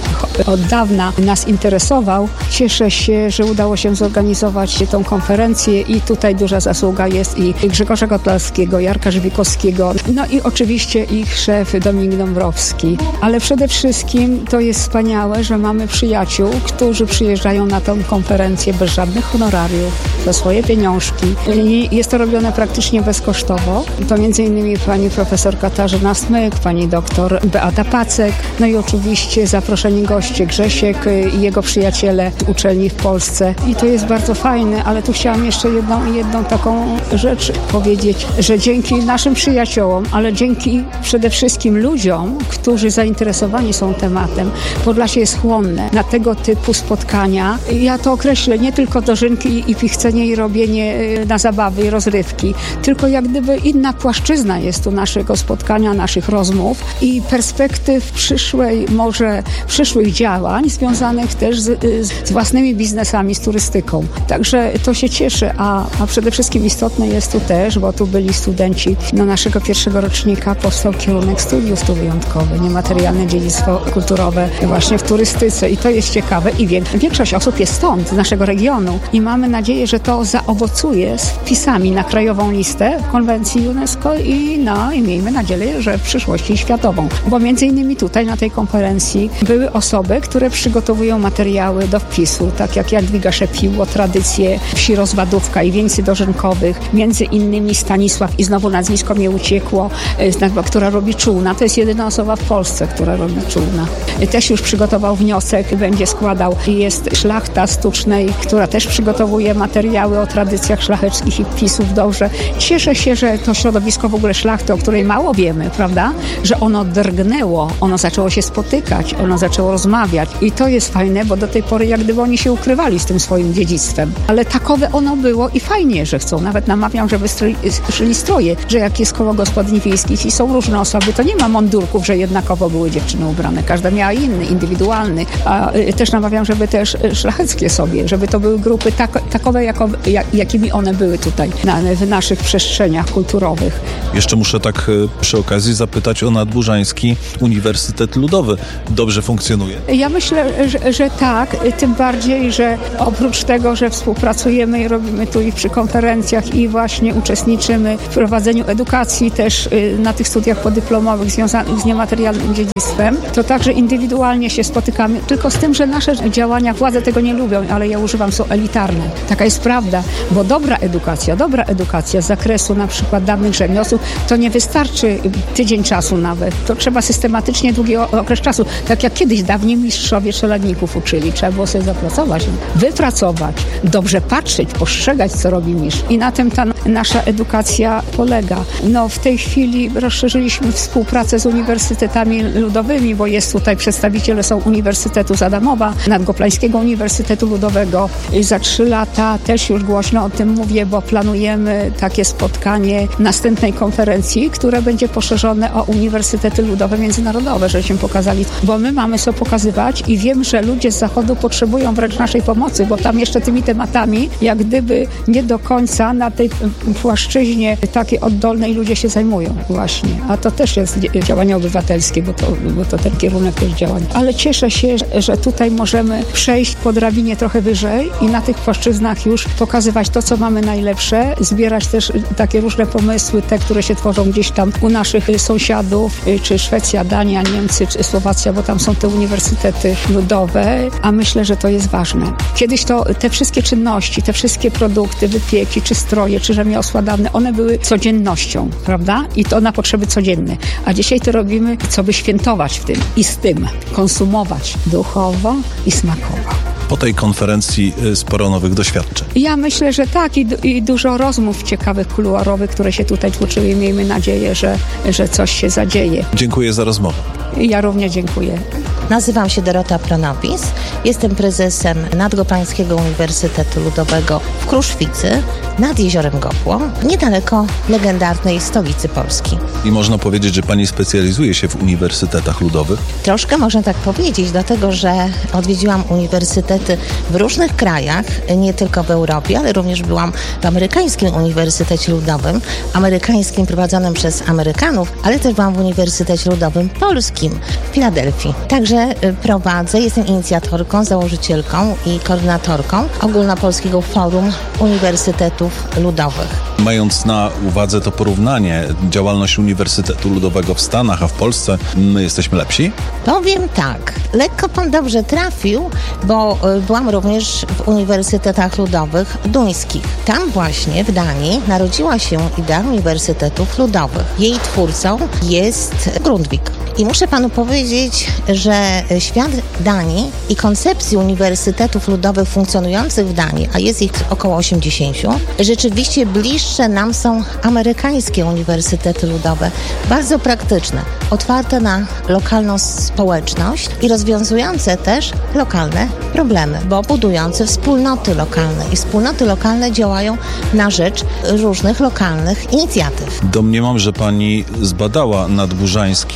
od dawna nas interesował. Cieszę się, że udało się zorganizować tą konferencję i tutaj duża zasługa jest i Grzegorza Godlewskiego, Jarka Żywikowskiego, no i oczywiście ich szef Dominik Dąbrowski. Ale przede wszystkim to jest wspaniałe, że mamy przyjaciół, którzy przyjeżdżają na tę konferencję bez żadnych honorariów, za swoje pieniążki. I jest to robione praktycznie bezkosztowo. To m.in. pani profesor Katarzyna Smyk, pani doktor Beata Pacek, no i oczywiście zaproszeni goście Grzesiek i jego przyjaciele z uczelni w Polsce. I to jest bardzo fajne, ale tu chciałam jeszcze jedną taką rzecz powiedzieć, że dzięki naszym przyjaciołom, ale dzięki przede wszystkim ludziom, którzy zainteresowani są tematem, Podlasie jest chłonne na tego typu spotkania. Ja to określę nie tylko dożynki i pichcenie i robienie na zabawy i rozrywki, tylko jak gdyby inna płaszczyzna jest tu naszego spotkania, naszych rozmów i perspektyw przyszłych działań związanych też z własnymi biznesami, z turystyką. Także to się cieszy, a przede wszystkim istotne jest tu też, bo tu byli studenci naszego pierwszego rocznika, powstał kierunek studiów tu wyjątkowe, niematerialne dziedzictwo kulturowe właśnie w turystyce i to jest ciekawe i większość osób jest stąd, z naszego regionu i mamy nadzieję, że to zaowocuje z wpisami na krajową listę konwencji UNESCO i miejmy nadzieję, że w przyszłości światową, bo między innymi tutaj na tej konferencji były osoby, które przygotowują materiały do wpisu, tak jak Jadwiga Szepiło, tradycje wsi Rozwadówka i wieńcy dożynkowych, między innymi Stanisław i znowu nazwisko mnie uciekło, która robi czółna. To jest jedyna osoba w Polsce, która robi czółna. Też już przygotował wniosek, będzie składał. Jest Szlachta z Tucznej, która też przygotowuje materiały o tradycjach szlacheckich i wpisów dobrze. Cieszę się, że to środowisko w ogóle szlachty, o której mało wiemy, prawda? Że ono drgnęło, ono zaczęło się spotykać, ono zaczęło rozmawiać i to jest fajne, bo do tej pory jak gdyby oni się ukrywali z tym swoim dziedzictwem. Ale takowe ono było i fajnie, że chcą. Nawet namawiam, żeby szyli stroje, że jak jest koło gospodyń wiejskich i są różne osoby, to nie ma mundurków, że jednakowo były dziewczyny ubrane. Każda miała inny, indywidualny. A też namawiam, żeby też szlacheckie sobie, żeby to były grupy takowe, jakimi one były tutaj w naszych przestrzeniach kulturowych. Jeszcze muszę tak przy okazji zapytać o Nadburzański Uniwersytet Ludowy. Dobrze funkcjonuje? Ja myślę, że tak, tym bardziej, że oprócz tego, że współpracujemy i robimy tu i przy konferencjach i właśnie uczestniczymy w prowadzeniu edukacji też na tych studiach podyplomowych związanych z niematerialnym dziedzictwem, to także indywidualnie się spotykamy, tylko z tym, że nasze działania, władze tego nie lubią, ale ja używam, są elitarne. Taka jest prawda, bo dobra edukacja z zakresu na przykład dawnych rzemiosł, to nie wystarczy tydzień czasu nawet. To trzeba systematycznie długi okres czasu. Tak jak kiedyś dawni mistrzowie czeladników uczyli. Trzeba było sobie zapracować, wypracować, dobrze patrzeć, postrzegać, co robi mistrz. I na tym ta nasza edukacja polega. W tej chwili rozszerzyliśmy współpracę z uniwersytetami ludowymi, bo jest tutaj przedstawiciele są Uniwersytetu z Adamowa, Nadgoplańskiego Uniwersytetu Ludowego. Za 3 lata też już głośno o tym mówię, bo planujemy takie spotkanie następnej konferencji, które będzie poszerzone o uniwersytety ludowe międzynarodowe, żebyśmy pokazali, bo my mamy co pokazywać i wiem, że ludzie z Zachodu potrzebują wręcz naszej pomocy, bo tam jeszcze tymi tematami jak gdyby nie do końca na tej płaszczyźnie takiej oddolnej ludzie się zajmują właśnie. A to też jest działanie obywatelskie, bo to ten kierunek też działań. Ale cieszę się, że tutaj możemy przejść po drabinie trochę wyżej i na tych płaszczyznach już pokazywać to, co mamy najlepsze, zbierać też takie różne pomysły, te, które się tworzą gdzieś tam u naszych sąsiadów, czy Szwecja, Dania, Niemcy, czy Słowacja, bo tam są te uniwersytety ludowe, a myślę, że to jest ważne. Kiedyś to te wszystkie czynności, te wszystkie produkty, wypieki, czy stroje, czy rzemiosła dawne, one były codziennością, prawda? I to na potrzeby codzienne. A dzisiaj to robimy, co by świętować w tym i z tym konsumować duchowo i smakowo. Po tej konferencji sporo nowych doświadczeń. Ja myślę, że tak i dużo rozmów ciekawych, kuluarowych, które się tutaj tłoczyły. Miejmy nadzieję, że coś się zadzieje. Dziękuję za rozmowę. Ja również dziękuję. Nazywam się Dorota Pronopis. Jestem prezesem Nadgoplańskiego Uniwersytetu Ludowego w Kruszwicy nad Jeziorem Gopło, niedaleko legendarnej stolicy Polski. I można powiedzieć, że pani specjalizuje się w uniwersytetach ludowych? Troszkę można tak powiedzieć, dlatego że odwiedziłam uniwersytety w różnych krajach, nie tylko w Europie, ale również byłam w amerykańskim Uniwersytecie Ludowym, amerykańskim prowadzonym przez Amerykanów, ale też byłam w Uniwersytecie Ludowym Polskim w Filadelfii. Także prowadzę, jestem inicjatorką, założycielką i koordynatorką Ogólnopolskiego Forum Uniwersytetów Ludowych. Mając na uwadze to porównanie, działalność Uniwersytetu Ludowego w Stanach, a w Polsce, my jesteśmy lepsi? Powiem tak, lekko pan dobrze trafił, bo byłam również w uniwersytetach ludowych duńskich. Tam właśnie w Danii narodziła się idea uniwersytetów ludowych. Jej twórcą jest Grundtvig. I muszę panu powiedzieć, że świat Danii i koncepcji uniwersytetów ludowych funkcjonujących w Danii, a jest ich około 80, rzeczywiście bliższe nam są amerykańskie uniwersytety ludowe. Bardzo praktyczne, otwarte na lokalną społeczność i rozwiązujące też lokalne problemy, bo budujące wspólnoty lokalne i wspólnoty lokalne działają na rzecz różnych lokalnych inicjatyw. Domniemam, że pani zbadała Nadburzański Uniwersytet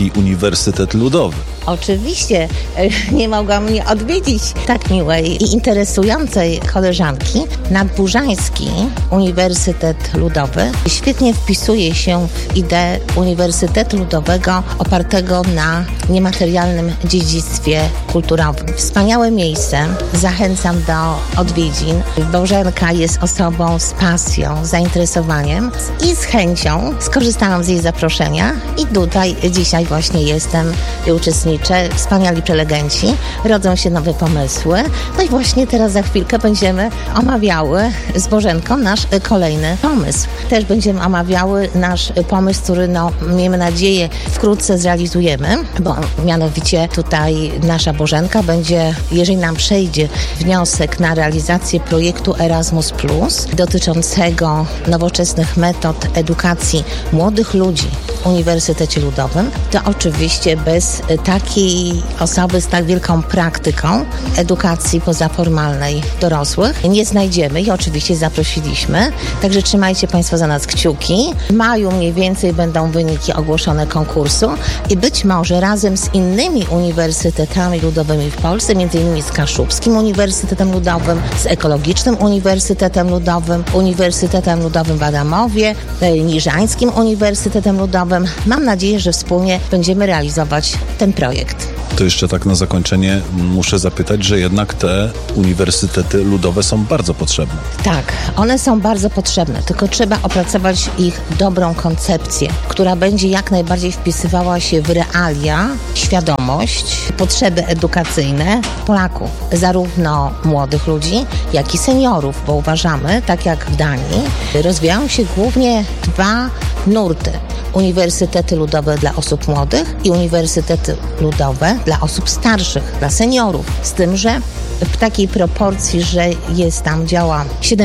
Uniwersytet Ludowy. Oczywiście nie mogłam nie odwiedzić tak miłej i interesującej koleżanki. Nadburzański Uniwersytet Ludowy świetnie wpisuje się w ideę Uniwersytetu Ludowego opartego na niematerialnym dziedzictwie kulturowym. Wspaniałe miejsce, zachęcam do odwiedzin. Bożenka jest osobą z pasją, zainteresowaniem i z chęcią skorzystałam z jej zaproszenia i tutaj dzisiaj właśnie jestem i uczestniczę. Wspaniali prelegenci, rodzą się nowe pomysły. No i właśnie teraz za chwilkę będziemy omawiały z Bożenką nasz kolejny pomysł. Też będziemy omawiały nasz pomysł, który miejmy nadzieję wkrótce zrealizujemy, bo mianowicie tutaj nasza Bożenka będzie, jeżeli nam przejdzie wniosek na realizację projektu Erasmus+, dotyczącego nowoczesnych metod edukacji młodych ludzi w Uniwersytecie Ludowym, to oczywiście bez takiej osoby z tak wielką praktyką edukacji pozaformalnej dorosłych nie znajdziemy i oczywiście zaprosiliśmy. Także trzymajcie Państwo za nas kciuki. W maju mniej więcej będą wyniki ogłoszone konkursu i być może razem z innymi uniwersytetami ludowymi w Polsce, m.in. z Kaszubskim Uniwersytetem Ludowym, z Ekologicznym Uniwersytetem Ludowym, Uniwersytetem Ludowym w Adamowie, Niżańskim Uniwersytetem Ludowym. Mam nadzieję, że wspólnie będziemy realizować ten projekt. To jeszcze tak na zakończenie muszę zapytać, że jednak te uniwersytety ludowe są bardzo potrzebne. Tak, one są bardzo potrzebne, tylko trzeba opracować ich dobrą koncepcję, która będzie jak najbardziej wpisywała się w realia, świadomość, potrzeby edukacyjne Polaków, zarówno młodych ludzi, jak i seniorów, bo uważamy, tak jak w Danii, rozwijają się głównie dwa nurty. Uniwersytety ludowe dla osób młodych i uniwersytety ludowe dla osób starszych, dla seniorów. Z tym, że w takiej proporcji, że działa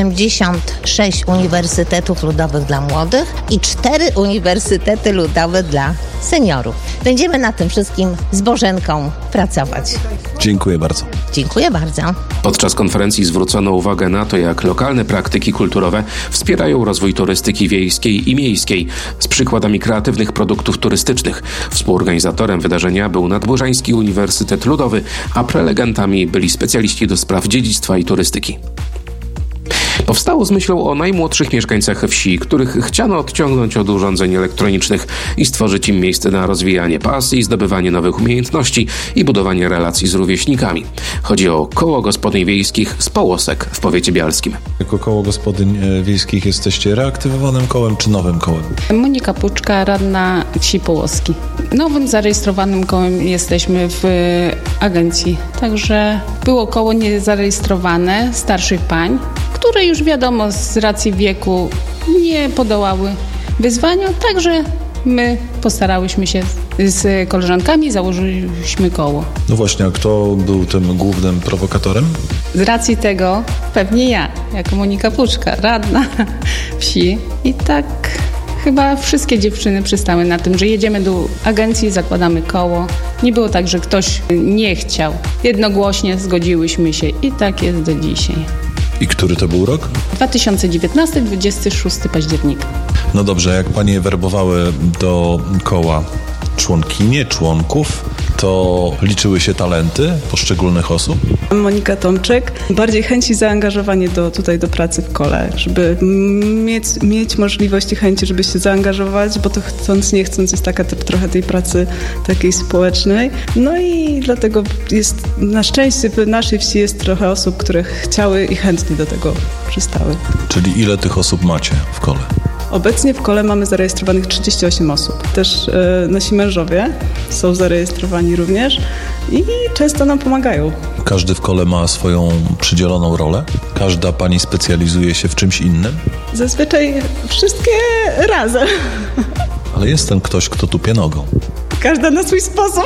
76 uniwersytetów ludowych dla młodych i 4 uniwersytety ludowe dla seniorów. Będziemy nad tym wszystkim z Bożenką pracować. Dziękuję bardzo. Dziękuję bardzo. Podczas konferencji zwrócono uwagę na to, jak lokalne praktyki kulturowe wspierają rozwój turystyki wiejskiej i miejskiej z przykładami kreatywnych produktów turystycznych. Współorganizatorem wydarzenia był Nadburzański Uniwersytet Ludowy, a prelegentami byli specjaliści do spraw dziedzictwa i turystyki. Powstało z myślą o najmłodszych mieszkańcach wsi, których chciano odciągnąć od urządzeń elektronicznych i stworzyć im miejsce na rozwijanie pasji, zdobywanie nowych umiejętności i budowanie relacji z rówieśnikami. Chodzi o Koło Gospodyń Wiejskich z Połosek w powiecie bialskim. Jako Koło Gospodyń Wiejskich jesteście reaktywowanym kołem czy nowym kołem? Monika Puczka, radna wsi Połoski. Nowym zarejestrowanym kołem jesteśmy w agencji, także było koło niezarejestrowane starszych pań, które już wiadomo z racji wieku nie podołały wyzwaniu, także my postarałyśmy się z koleżankami, założyliśmy koło. No właśnie, a kto był tym głównym prowokatorem? Z racji tego pewnie ja, jako Monika Puczka, radna wsi i tak chyba wszystkie dziewczyny przystały na tym, że jedziemy do agencji, zakładamy koło. Nie było tak, że ktoś nie chciał. Jednogłośnie zgodziłyśmy się i tak jest do dzisiaj. I który to był rok? 2019, 26 października. No dobrze, jak panie werbowały do koła członkinie, członków, to liczyły się talenty poszczególnych osób? Monika Tomczyk. Bardziej chęć i zaangażowanie do pracy w kole, żeby mieć możliwość i chęci, żeby się zaangażować, bo to chcąc, nie chcąc jest taka trochę tej pracy takiej społecznej. No i dlatego jest, na szczęście w naszej wsi jest trochę osób, które chciały i chętnie do tego przystały. Czyli ile tych osób macie w kole? Obecnie w kole mamy zarejestrowanych 38 osób. Też nasi mężowie są zarejestrowani również i często nam pomagają. Każdy w kole ma swoją przydzieloną rolę? Każda pani specjalizuje się w czymś innym? Zazwyczaj wszystkie razem. Ale jest ten ktoś, kto tupie nogą. Każda na swój sposób.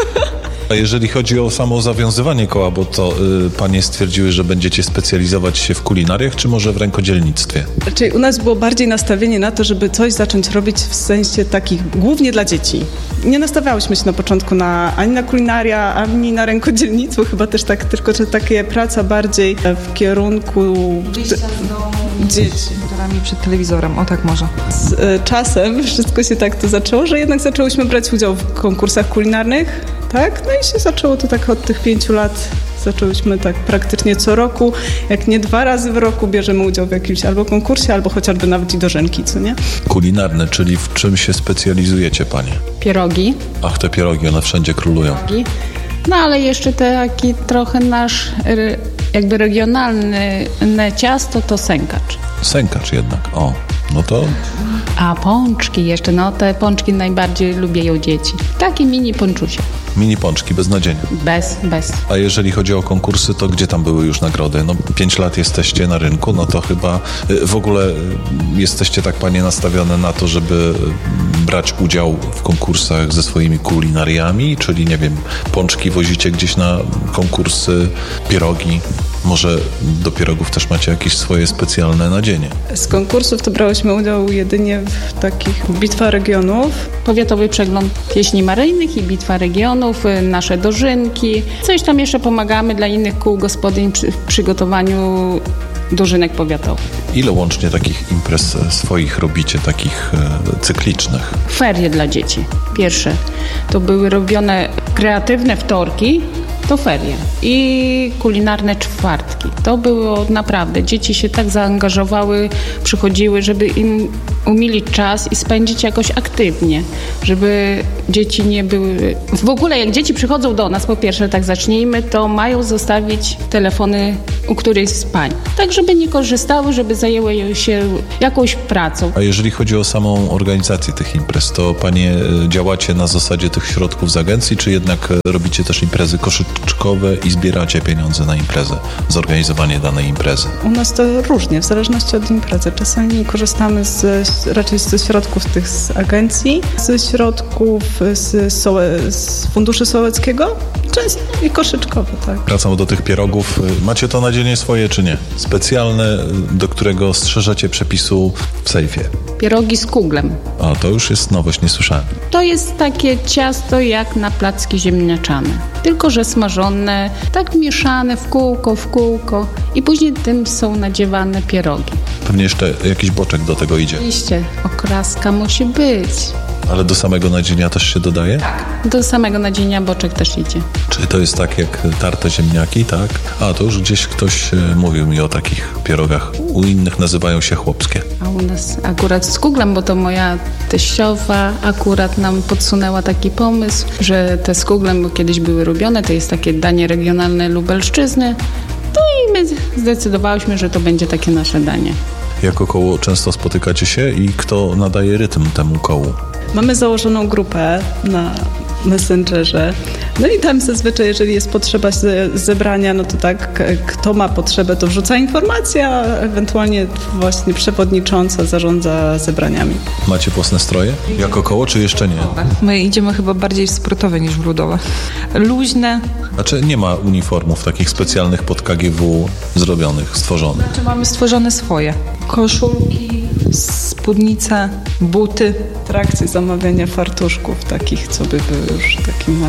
A jeżeli chodzi o samo zawiązywanie koła, bo to panie stwierdziły, że będziecie specjalizować się w kulinariach, czy może w rękodzielnictwie? Raczej u nas było bardziej nastawienie na to, żeby coś zacząć robić w sensie takich głównie dla dzieci. Nie nastawiałyśmy się na początku ani na kulinaria, ani na rękodzielnictwo, chyba też tak, tylko że takie praca bardziej w kierunku dzieci. Komputerami przed telewizorem, o tak może. Z czasem wszystko się tak to zaczęło, że jednak zaczęłyśmy brać udział w konkursach kulinarnych, tak? No i się zaczęło to tak od tych 5 lat. Zaczęłyśmy tak praktycznie co roku, jak nie 2 razy w roku bierzemy udział w jakimś albo konkursie, albo chociażby nawet i dożynki, co nie? Kulinarne, czyli w czym się specjalizujecie, panie? Pierogi. Ach, te pierogi, one wszędzie królują. No ale jeszcze taki trochę nasz jakby regionalne ciasto to sękacz. Sękacz jednak, o, no to... A pączki jeszcze, no te pączki najbardziej lubią dzieci. Takie mini pączusie. Mini pączki, beznadziejnie. Bez. A jeżeli chodzi o konkursy, to gdzie tam były już nagrody? No 5 lat jesteście na rynku, no to chyba w ogóle jesteście tak, panie, nastawione na to, żeby brać udział w konkursach ze swoimi kulinariami, czyli nie wiem, pączki wozicie gdzieś na konkursy, pierogi. Może do pierogów też macie jakieś swoje specjalne nadzienie? Z konkursów to brałyśmy udział jedynie w takich bitwach regionów. Powiatowy przegląd pieśni maryjnych i bitwa regionów, nasze dożynki. Coś tam jeszcze pomagamy dla innych kół gospodyń w przygotowaniu dożynek powiatowych. Ile łącznie takich imprez swoich robicie, takich cyklicznych? Ferie dla dzieci. Pierwsze to były robione kreatywne wtorki, to ferie i kulinarne czwartki. To było naprawdę, dzieci się tak zaangażowały, przychodziły, żeby im umilić czas i spędzić jakoś aktywnie, żeby dzieci nie były... W ogóle jak dzieci przychodzą do nas, po pierwsze tak zacznijmy, to mają zostawić telefony u którejś z pań. Tak, żeby nie korzystały, żeby zajęły się jakąś pracą. A jeżeli chodzi o samą organizację tych imprez, to panie działacie na zasadzie tych środków z agencji, czy jednak robicie też imprezy koszyczkowe i zbieracie pieniądze na imprezę, zorganizowanie danej imprezy? U nas to różnie, w zależności od imprezy. Czasami korzystamy raczej ze środków tych z agencji, ze środków z funduszy sołeckiego, często i koszyczkowo, tak. Wracam do tych pierogów. Macie to nadzienie swoje, czy nie? Specjalne, do którego strzeżecie przepisu w sejfie. Pierogi z kuglem. A, to już jest nowość, nie słyszałem. To jest takie ciasto jak na placki ziemniaczane. Tylko że smażone, tak mieszane w kółko i później tym są nadziewane pierogi. Pewnie jeszcze jakiś boczek do tego idzie. Oczywiście, okraska musi być. Ale do samego nadzienia też się dodaje? Tak. Do samego nadzienia boczek też idzie. Czyli to jest tak jak tarte ziemniaki, tak? A, to już gdzieś ktoś mówił mi o takich pierogach. U innych nazywają się chłopskie. A u nas akurat z kuglem, bo to moja teściowa akurat nam podsunęła taki pomysł, że te z kuglem, bo kiedyś były robione, to jest takie danie regionalne Lubelszczyzny. No i my zdecydowałyśmy, że to będzie takie nasze danie. Jako koło często spotykacie się i kto nadaje rytm temu kołu? Mamy założoną grupę na Messengerze. No i tam zazwyczaj, jeżeli jest potrzeba zebrania, no to tak, kto ma potrzebę, to wrzuca informację, a ewentualnie właśnie przewodnicząca zarządza zebraniami. Macie własne stroje? Jako koło, czy jeszcze nie? My idziemy chyba bardziej w sportowe niż w ludowe. Luźne. Znaczy nie ma uniformów takich specjalnych pod KGW zrobionych, stworzonych? Znaczy mamy stworzone swoje. Koszulki, spódnice, buty. W trakcie zamawiania fartuszków takich, co by były już takim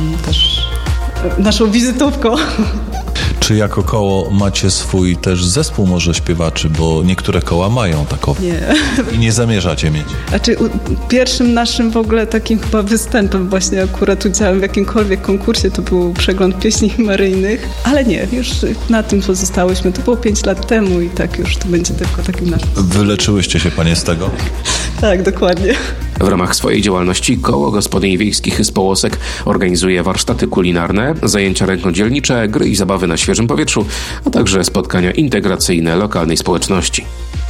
naszą wizytówką. Czy jako koło macie swój też zespół może śpiewaczy, bo niektóre koła mają takowe. Nie. I nie zamierzacie mieć. Znaczy pierwszym naszym w ogóle takim chyba występem właśnie akurat udziałem w jakimkolwiek konkursie to był przegląd pieśni maryjnych, ale nie, już na tym pozostałyśmy. To było 5 lat temu i tak już to będzie tylko takim naszym. Wyleczyłyście się panie z tego? Tak, dokładnie. W ramach swojej działalności Koło Gospodyń Wiejskich z Połosek organizuje warsztaty kulinarne, zajęcia rękodzielnicze, gry i zabawy na świeżym powietrzu, a także spotkania integracyjne lokalnej społeczności.